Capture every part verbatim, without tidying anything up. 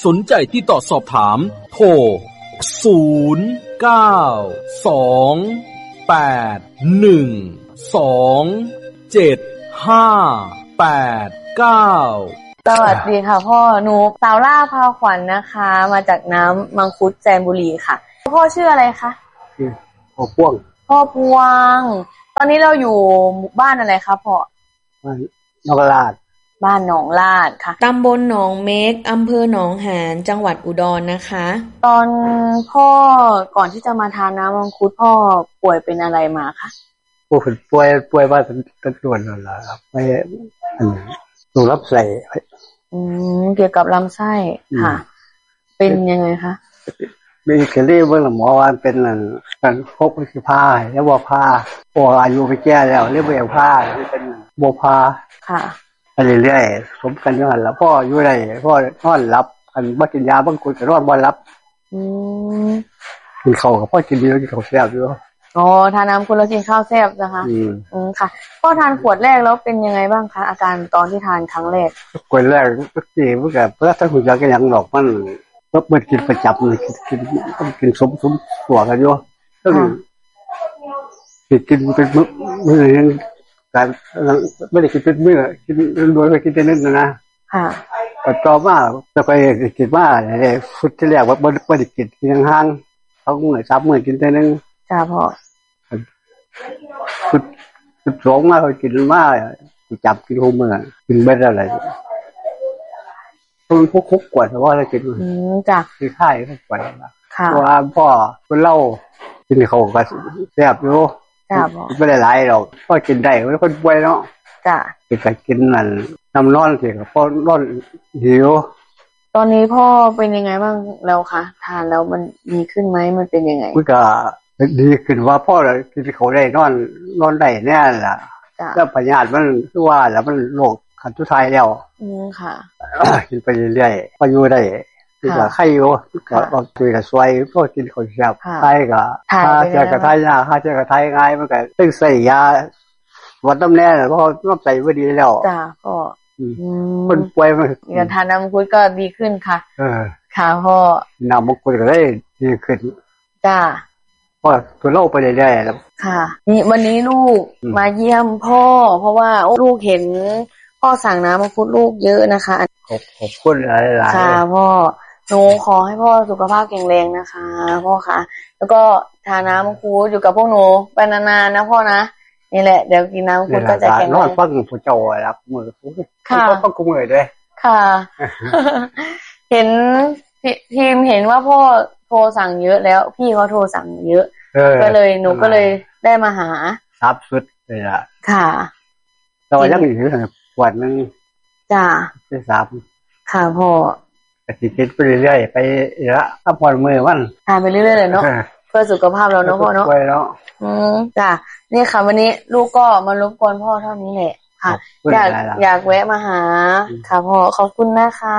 สนใจติดต่อสอบถามโทรศูนย์ เก้า สอง แปด หนึ่ง สอง เจ็ด ห้า แปด เก้าสวัสดีค่ะพ่อหนูสาวล่าพาขวัญ นะคะมาจากน้ำมังคุดแซมบุรีค่ะพ่อชื่ออะไรคะพ่อพวงพ่อพวงตอนนี้เราอยู่บ้านอะไรคะพ่อบ้านหนองลาดบ้านหนองลาดค่ะตำบลหนองเม็กอำเภอหนองหานจังหวัดอุดรนะคะตอนพ่อก่อนที่จะมาทานน้ำมังคุดพ่อป่วยเป็นอะไรมาคะป่วยป่วยป่วยมาเป็นเป็นส่วนนั่นแหละครับไม่หนูรับใส่อืมเกี่ยวกับลำไส้ค่ะเป็นยังไงคะมีเคลี่เมื่อหมอวันเป็นการพบคือผ้าแล้วบัวผ้าพออายุไปแก่แล้วเรียกว่าผ้าเป็นบัวผ้าค่ะไปเรื่อยๆสมกันย้อนแล้วพ่ออยู่ไรพ่อนอนรับอันบ่กินยาบางคนก็นอนบ่รับอืมกินข้าวกับพ่อกินดีแล้วกินข้าวแซ่บอยู่อ๋อทานน้ำคุณแล้วกินข้าวแซ่บนะคะอืมอืมค่ะพ่อทานขวดแรกแล้วเป็นยังไงบ้างคะอาการตอนที่ทานครั้งแรกขวดแรกก็ดีเหมือนกับเพื่อถ้าคุณจะกินอย่างดอกมันก็เปิดกินประจำเลยกินต้องกินสมสมตัวกันอยู่ต้องกินกินเป็นมื้อมื้อนึงการไม่ได้กินเป็นมื้อกินโดยไปกินแต่นึงนะค่ะแต่ต่อมาจะไปกินมาเนี่ยสุดที่แรกว่าไม่ได้กินกินห่างๆเขาเหนื่อยซับเหนื่อยกินแต่นึงจ้าพ่อสุดสุดสองมาเขากินมาจับกินหัวมือกินเบ็ดอะไรต้องพกคุกกวดเพราะว่าอะไรกินอืมจ้ะคือค่ายคุกกวดค่ะตัวพ่อคนเล่ากินเขาก็แซ่บอยู่จ้าพ่อไม่ได้หลายหรอกพ่อกินได้ไม่คนป่วยเนาะจ้ะกินก็กินนั่นน้ำร้อนสิครับพ่อร้อนหิวตอนนี้พ่อเป็นยังไงบ้างแล้วคะทานแล้วมันดีขึ้นไหมมันเป็นยังไงก็ดีขึ้นว่าพ่อกินเขาได้นอนนอนได้แน่ล่ะแล้วพยาธิมันคือว่าแล้วมันโรคขั้นสุดท้ายแล้วอืมค่ะกินไปเรื่อยๆพออยู่ได้กินกับไข่อยู่ก็เอาตุยกับซวยพ่อกินของแซ่บไข่ก็ถ้าเจอกับไทยยาถ้าเจอกับไทยง่ายมันก็ต้องใส่ยาวัดน้ำแน่เพราะน้ำใส่ไว้ดีแล้วจ้าพ่อคนป่วยมันการทานน้ำมังคุดก็ดีขึ้นค่ะเออค่ะพ่อน้ำมังคุดก็ได้ดีขึ้นจ้าพ่อตัวเล่าไปเรื่อยๆแล้วค่ะนี่วันนี้ลูกมาเยี่ยมพ่อเพราะว่าลูกเห็นพ่อสั่งน้ำมังคุดลูกเยอะนะคะขอบขอบคุณหลายๆค่ะพ่อหนูขอให้พ่อสุขภาพแข็งแรงนะคะพ่อค่ะแล้วก็ทานน้ำมังคุดอยู่กับพวกหนูไปนานๆนะพ่อนะนี่แหละเดี๋ยวกินน้ำมังคุดก็จะแข็งแรงนอนฟังผู้เจ้ารับมือค่ะต้องกุมมือด้วยค่ะเห็นทีมเห็นว่าพ่อโทรสั่งเยอะแล้วพี่เขาโทรสั่งเยอะก็เลยหนูก็เลยได้มาหาซับสุดเลยล่ะค่ะเรายังอยู่ขวดนึงจ้าได้ซับค่ะพ่อก็สิกินไปเรื่อยๆไปละถ้าพอมือมันทานไปเรื่อยๆเลยเนาะเพื่อสุขภาพเราเนาะพ่อเนาะอืมจ้านี่ค่ะวันนี้ลูกก็มารบกวนพ่อเท่านี้แหละค่ะอยากอยากแวะมาหาค่ะพ่อขอบคุณนะคะ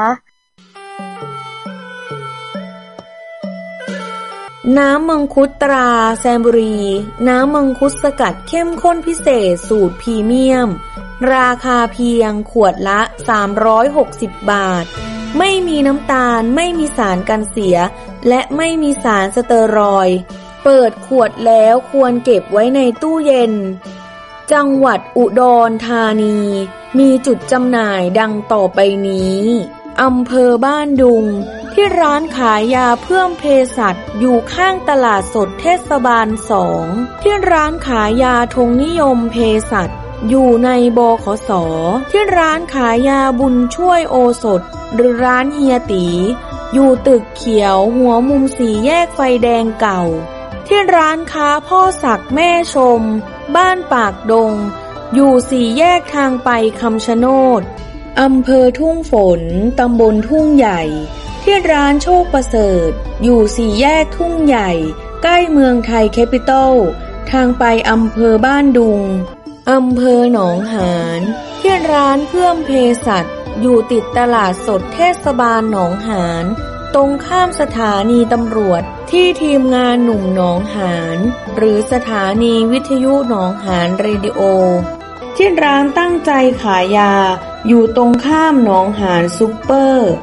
น้ำมังคุดตราแซมบุรีน้ำมังคุดสกัดเข้มข้นพิเศษสูตรพรีเมียมราคาเพียงขวดละสามร้อยหกสิบบาทไม่มีน้ำตาลไม่มีสารกันเสียและไม่มีสารสเตอรอยด์เปิดขวดแล้วควรเก็บไว้ในตู้เย็นจังหวัดอุดรธานีมีจุดจำหน่ายดังต่อไปนี้อำเภอบ้านดุงที่ร้านขายยาเพื่อมเภสัชอยู่ข้างตลาดสดเทศบาลสองที่ร้านขายยาธงนิยมเภสัชอยู่ในบขส.ที่ร้านขายยาบุญช่วยโอสถหรือร้านเฮียตีอยู่ตึกเขียวหัวมุมสี่แยกไฟแดงเก่าที่ร้านค้าพ่อศักดิ์แม่ชมบ้านปากดงอยู่สี่แยกทางไปคำชะโนดอำเภอทุ่งฝนตำบลทุ่งใหญ่ที่ร้านโชคประเสริฐอยู่สี่แยกทุ่งใหญ่ใกล้เมืองไทยแคปิตอลทางไปอำเภอบ้านดุงอำเภอหนองหานที่ร้านเพื่อมเภสัชอยู่ติดตลาดสดเทศบาลหนองหานตรงข้ามสถานีตำรวจที่ทีมงานหนุ่มหนองหานหรือสถานีวิทยุหนองหานเรดิโอที่ร้านตั้งใจขายยาอยู่ตรงข้ามหนองหานซุปเปอร์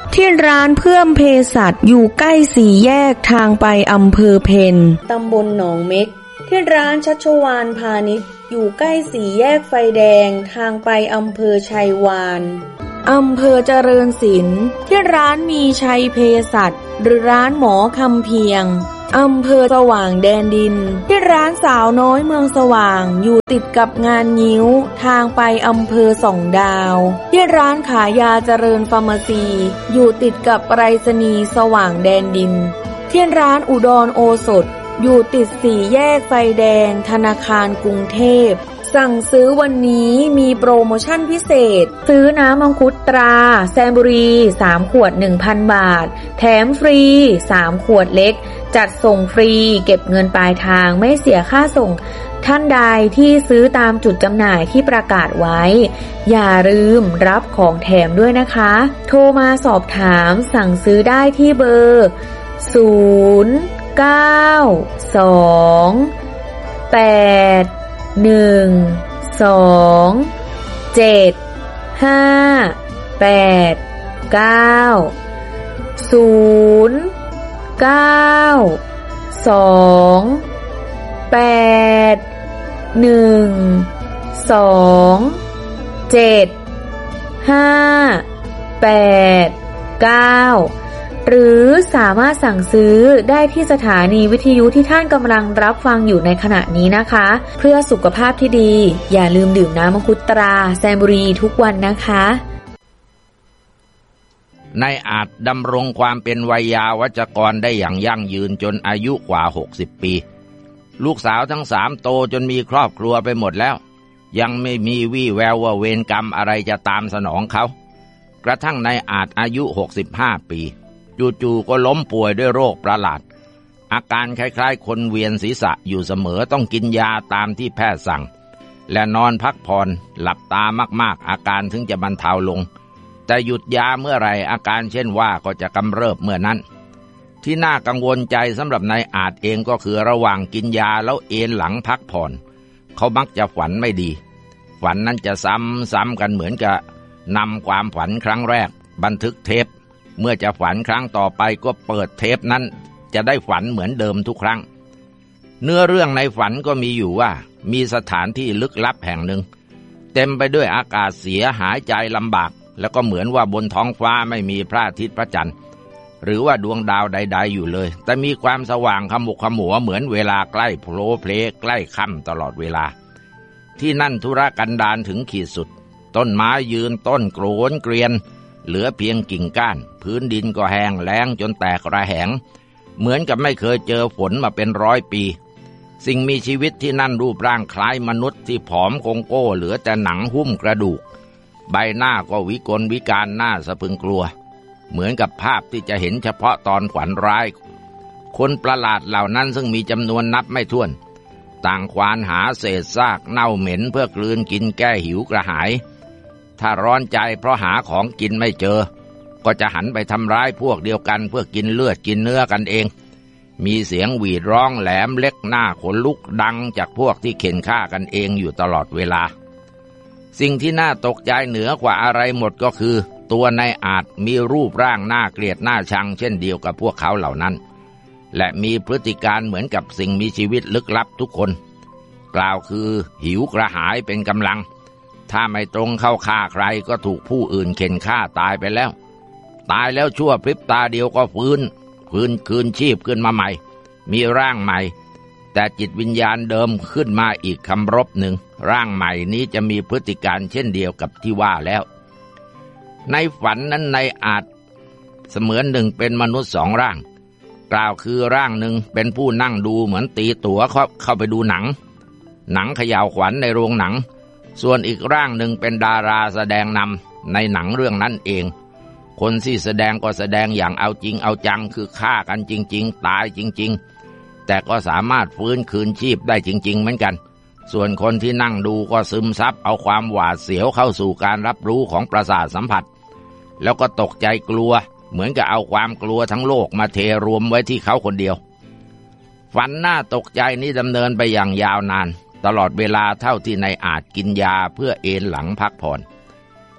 ที่ร้านเพื่อมเภสัชอยู่ใกล้สี่แยกทางไปอำเภอเพ็ญตำบลหนองเม็กที่ร้านชัชวาลพาณิชย์อยู่ใกล้สี่แยกไฟแดงทางไปอำเภอชัยวาลอำเภอเจริญศิลป์ที่ร้านมีชัยเภสัชหรือร้านหมอคำเพียงอำเภอสว่างแดนดินที่ร้านสาวน้อยเมืองสว่างอยู่ติดกับงานงิ้วทางไปอำเภอสองดาวที่ร้านขายยาเจริญฟาร์มาซีอยู่ติดกับไปรษณีย์สว่างแดนดินที่ร้านอุดรโอสถอยู่ติดสี่แยกไฟแดงธนาคารกรุงเทพสั่งซื้อวันนี้มีโปรโมชั่นพิเศษซื้อน้ำมังคุดตราแซมบุรีสามขวด หนึ่งพัน บาทแถมฟรีสามขวดเล็กจัดส่งฟรีเก็บเงินปลายทางไม่เสียค่าส่งท่านใดที่ซื้อตามจุดจำหน่ายที่ประกาศไว้อย่าลืมรับของแถมด้วยนะคะโทรมาสอบถามสั่งซื้อได้ที่เบอร์ศูนย์ เก้า สอง แปด หนึ่ง สอง เจ็ด ห้า แปด เก้า ศูนย์ เก้า สอง แปด หนึ่ง สอง เจ็ด ห้า แปด เก้าหรือสามารถสั่งซื้อได้ที่สถานีวิทยุที่ท่านกำลังรับฟังอยู่ในขณะนี้นะคะเพื่อสุขภาพที่ดีอย่าลืมดื่มน้ำมังคุดตราแซมบุรีทุกวันนะคะนายอาจดำรงความเป็นวัยยาวัจกรได้อย่างยั่งยืนจนอายุกว่าหกสิบปีลูกสาวทั้งสามโตจนมีครอบครัวไปหมดแล้วยังไม่มีวี่แววว่าเวรกรรมอะไรจะตามสนองเขากระทั่งนายอาจอายุหกสิบห้าปีจู่ๆก็ล้มป่วยด้วยโรคประหลาดอาการคล้ายๆคนเวียนศีรษะอยู่เสมอต้องกินยาตามที่แพทย์สั่งและนอนพักผ่อนหลับตามากๆอาการถึงจะบรรเทาลงแต่หยุดยาเมื่อไรอาการเช่นว่าก็จะกำเริบเมื่อนั้นที่น่ากังวลใจสำหรับนายอาจเองก็คือระหว่างกินยาแล้วเอนหลังพักผ่อนเขามักจะฝันไม่ดีฝันนั้นจะซ้ำๆกันเหมือนกับนำความฝันครั้งแรกบันทึกเทปเมื่อจะฝันครั้งต่อไปก็เปิดเทปนั้นจะได้ฝันเหมือนเดิมทุกครั้งเนื้อเรื่องในฝันก็มีอยู่ว่ามีสถานที่ลึกลับแห่งหนึ่งเต็มไปด้วยอากาศเสียหายใจลำบากแล้วก็เหมือนว่าบนท้องฟ้าไม่มีพระอาทิตย์พระจันทร์หรือว่าดวงดาวใดๆอยู่เลยแต่มีความสว่างขมุกขมัวเหมือนเวลาใกล้โผล่เพลใกล้ค่ำตลอดเวลาที่นั่นธุรกันดารถึงขีดสุดต้นไม้ยืนต้นโกรนเกรียนเหลือเพียงกิ่งก้านพื้นดินก็แห้งแล้งจนแตกระแหงเหมือนกับไม่เคยเจอฝนมาเป็นร้อยปีสิ่งมีชีวิตที่นั่นรูปร่างคล้ายมนุษย์ที่ผอมโกงโก้เหลือแต่หนังหุ้มกระดูกใบหน้าก็วิกลวิการหน้าสะพรึงกลัวเหมือนกับภาพที่จะเห็นเฉพาะตอนฝันร้ายคนประหลาดเหล่านั้นซึ่งมีจำนวนนับไม่ถ้วนต่างควานหาเศษซากเน่าเหม็นเพื่อกลืนกินแก้หิวกระหายถ้าร้อนใจเพราะหาของกินไม่เจอก็จะหันไปทำร้ายพวกเดียวกันเพื่อกินเลือดกินเนื้อกันเองมีเสียงหวีดร้องแหลมเล็กหน้าขนลุกดังจากพวกที่เข็นฆ่ากันเองอยู่ตลอดเวลาสิ่งที่น่าตกใจเหนือกว่าอะไรหมดก็คือตัวนายอาจมีรูปร่างน่าเกลียดน่าชังเช่นเดียวกับพวกเขาเหล่านั้นและมีพฤติการเหมือนกับสิ่งมีชีวิตลึกลับทุกคนกล่าวคือหิวกระหายเป็นกำลังถ้าไม่ตรงเข้าฆ่าใครก็ถูกผู้อื่นเข็นฆ่าตายไปแล้วตายแล้วชั่วพริบตาเดียวก็ฟื้นฟื้นคืนชีพขึ้นมาใหม่มีร่างใหม่แต่จิตวิญญาณเดิมขึ้นมาอีกคำรบหนึ่งร่างใหม่นี้จะมีพฤติการเช่นเดียวกับที่ว่าแล้วในฝันนั้นนายอาจเสมือนหนึ่งเป็นมนุษย์สองร่างกล่าวคือร่างหนึ่งเป็นผู้นั่งดูเหมือนตีตั๋วเข้าเข้าไปดูหนังหนังเขย่าวขวัญในโรงหนังส่วนอีกร่างหนึ่งเป็นดาราแสดงนำในหนังเรื่องนั้นเองคนที่แสดงก็แสดงอย่างเอาจริงเอาจังคือฆ่ากันจริงๆตายจริงๆแต่ก็สามารถฟื้นคืนชีพได้จริงๆเหมือนกันส่วนคนที่นั่งดูก็ซึมซับเอาความหวาดเสียวเข้าสู่การรับรู้ของประสาทสัมผัสแล้วก็ตกใจกลัวเหมือนกับเอาความกลัวทั้งโลกมาเทรวมไว้ที่เขาคนเดียวฝันน่าตกใจนี้ดำเนินไปอย่างยาวนานตลอดเวลาเท่าที่นายอาจกินยาเพื่อเอนหลังพักผ่อน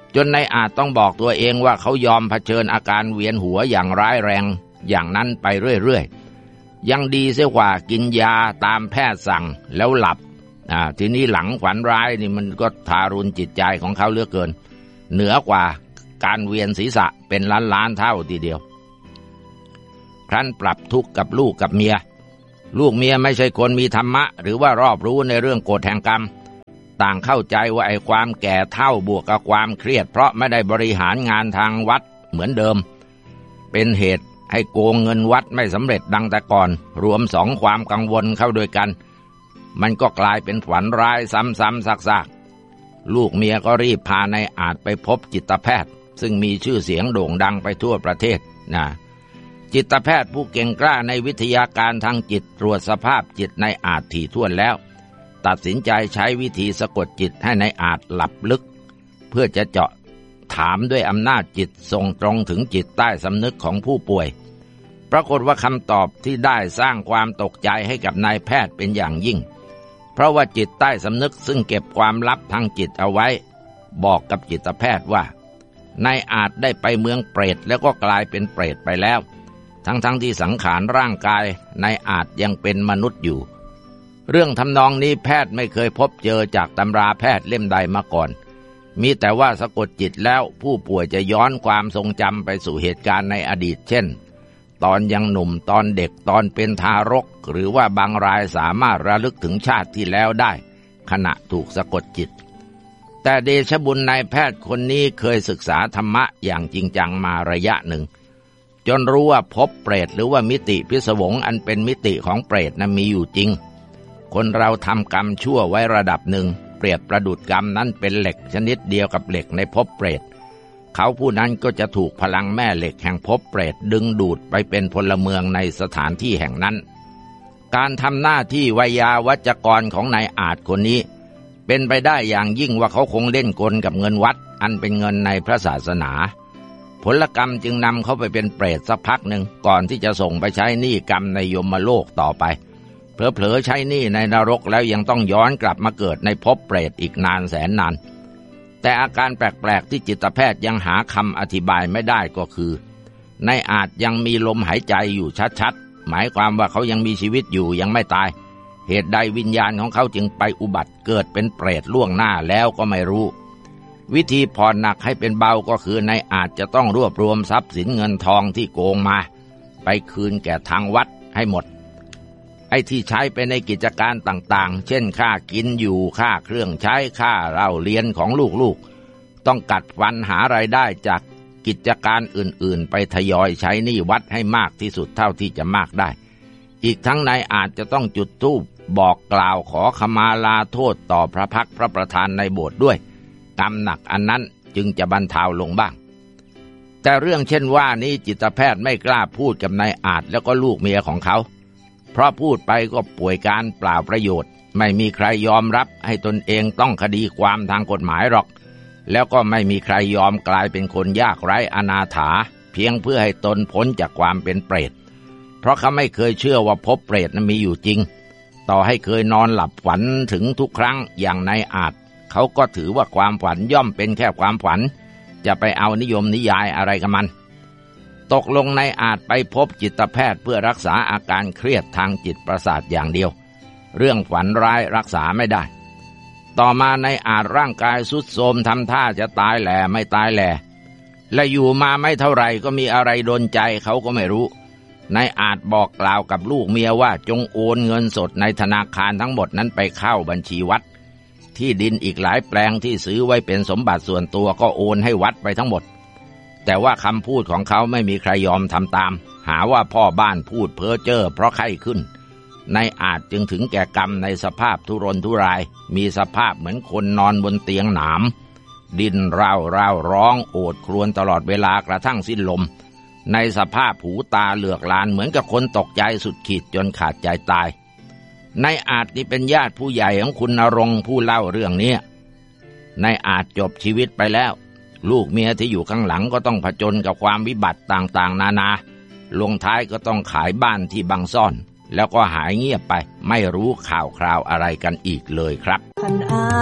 จนนายอาจต้องบอกตัวเองว่าเขายอมเผชิญอาการเวียนหัวอย่างร้ายแรงอย่างนั้นไปเรื่อยๆยังดีเสียกว่ากินยาตามแพทย์สั่งแล้วหลับอ่าทีนี้หลังฝันร้ายนี่มันก็ทารุณจิตใจของเขาเหลือเกินเหนือกว่าการเวียนศีรษะเป็นล้านล้านเท่าทีเดียวครั้นปรับทุกข์กับลูกกับเมียลูกเมียไม่ใช่คนมีธรรมะหรือว่ารอบรู้ในเรื่องกฎแห่งกรรมต่างเข้าใจว่าไอ้ความแก่เฒ่าบวกกับความเครียดเพราะไม่ได้บริหารงานทางวัดเหมือนเดิมเป็นเหตุให้โกงเงินวัดไม่สำเร็จดังแต่ก่อนรวมสองความกังวลเข้าด้วยกันมันก็กลายเป็นฝันร้ายซ้ำๆซากๆลูกเมียก็รีบพานายอาจไปพบจิตแพทย์ซึ่งมีชื่อเสียงโด่งดังไปทั่วประเทศนะจิตแพทย์ผู้เก่งกล้าในวิทยาการทางจิตตรวจสภาพจิตนายอาจถี่ถ้วนแล้วตัดสินใจใช้วิธีสะกดจิตให้นายอาจหลับลึกเพื่อจะเจาะถามด้วยอำนาจจิตส่งตรงถึงจิตใต้สำนึกของผู้ป่วยปรากฏว่าคำตอบที่ได้สร้างความตกใจให้กับนายแพทย์เป็นอย่างยิ่งเพราะว่าจิตใต้สำนึกซึ่งเก็บความลับทางจิตเอาไว้บอกกับจิตแพทย์ว่านายอาจได้ไปเมืองเปรตแล้วก็กลายเป็นเปรตไปแล้วทั้งๆ ท, ที่สังขารร่างกายนายอาจยังเป็นมนุษย์อยู่เรื่องทำนองนี้แพทย์ไม่เคยพบเจอจากตำราแพทย์เล่มใดมาก่อนมีแต่ว่าสะกดจิตแล้วผู้ป่วยจะย้อนความทรงจำไปสู่เหตุการณ์ในอดีตเช่นตอนยังหนุ่มตอนเด็กตอนเป็นทารกหรือว่าบางรายสามารถระลึกถึงชาติที่แล้วได้ขณะถูกสะกดจิตแต่เดชบุญนายแพทย์คนนี้เคยศึกษาธรรมะอย่างจริงจังมาระยะหนึ่งจนรู้ว่าภพเปรตหรือว่ามิติพิศวงอันเป็นมิติของเปรตนั้นมีอยู่จริงคนเราทำกรรมชั่วไว้ระดับหนึ่งเปรียบประดุจกรรมนั้นเป็นเหล็กชนิดเดียวกับเหล็กในภพเปรตเขาผู้นั้นก็จะถูกพลังแม่เหล็กแห่งภพเปรตดึงดูดไปเป็นพลเมืองในสถานที่แห่งนั้นการทำหน้าที่ไวยาวัจกรของนายอาจคนนี้เป็นไปได้อย่างยิ่งว่าเขาคงเล่นกลกับเงินวัดอันเป็นเงินในพระศาสนาผลกรรมจึงนำเขาไปเป็นเปรตสักพักหนึ่งก่อนที่จะส่งไปใช้หนี้กรรมในยมโลกต่อไปเผลอๆใช้หนี้ในนรกแล้วยังต้องย้อนกลับมาเกิดในภพเปรตอีกนานแสนนานแต่อาการแปลกๆที่จิตแพทย์ยังหาคำอธิบายไม่ได้ก็คือนายอาจยังมีลมหายใจอยู่ชัดๆหมายความว่าเขายังมีชีวิตอยู่ยังไม่ตายเหตุใดวิญญาณของเขาจึงไปอุบัติเกิดเป็นเปรตล่วงหน้าแล้วก็ไม่รู้วิธีผ่อนหนักให้เป็นเบาก็คือนายอาจจะต้องรวบรวมทรัพย์สินเงินทองที่โกงมาไปคืนแก่ทางวัดให้หมดไอ้ที่ใช้ไปในกิจการต่างๆเช่นค่ากินอยู่ค่าเครื่องใช้ค่าเล่าเรียนของลูกๆต้องกัดฟันหารายได้จากกิจการอื่นๆไปทยอยใช้หนี้วัดให้มากที่สุดเท่าที่จะมากได้อีกทั้งนายอาจจะต้องจุดธูปบอกกล่าวขอขมาลาโทษต่อพระพักพระประธานในโบสถ์ด้วยกรรมหนักอันนั้นจึงจะบรรเทาลงบ้างแต่เรื่องเช่นว่านี้จิตแพทย์ไม่กล้าพูดกับนายอาจแล้วก็ลูกเมียของเขาเพราะพูดไปก็ป่วยการเปล่าประโยชน์ไม่มีใครยอมรับให้ตนเองต้องคดีความทางกฎหมายหรอกแล้วก็ไม่มีใครยอมกลายเป็นคนยากไร้อนาถาเพียงเพื่อให้ตนพ้นจากความเป็นเปรตเพราะเขาไม่เคยเชื่อว่าภพเปรตนั้นมีอยู่จริงต่อให้เคยนอนหลับฝันถึงทุกครั้งอย่างนายอาจเขาก็ถือว่าความฝันย่อมเป็นแค่ความฝันจะไปเอานิยมนิยายอะไรกับมันตกลงนายอาจไปพบจิตแพทย์เพื่อรักษาอาการเครียดทางจิตประสาทอย่างเดียวเรื่องฝันร้ายรักษาไม่ได้ต่อมานายอาจร่างกายทรุดโทรมทำท่าจะตายแหล่ไม่ตายแหล่และอยู่มาไม่เท่าไหร่ก็มีอะไรโดนใจเขาก็ไม่รู้นายอาจบอกกล่าวกับลูกเมียว่าจงโอนเงินสดในธนาคารทั้งหมดนั้นไปเข้าบัญชีวัดที่ดินอีกหลายแปลงที่ซื้อไว้เป็นสมบัติส่วนตัวก็โอนให้วัดไปทั้งหมดแต่ว่าคำพูดของเขาไม่มีใครยอมทำตามหาว่าพ่อบ้านพูดเพ้อเจ้อเพราะไข้ขึ้นนายอาจจึงถึงแก่กรรมในสภาพทุรนทุรายมีสภาพเหมือนคนนอนบนเตียงหนามดิ้นร่าวร่าวร้องโอดครวญตลอดเวลากระทั่งสิ้นลมในสภาพหูตาเหลือกลานเหมือนกับคนตกใจสุดขีดจนขาดใจตายนายอาจนี่เป็นญาติผู้ใหญ่ของคุณณรงค์ผู้เล่าเรื่องนี้นายอาจจบชีวิตไปแล้วลูกเมียที่อยู่ข้างหลังก็ต้องผจญกับความวิบัติต่างๆนานาลงท้ายก็ต้องขายบ้านที่บังซ่อนแล้วก็หายเงียบไปไม่รู้ข่าวคราวอะไรกันอีกเลยครับ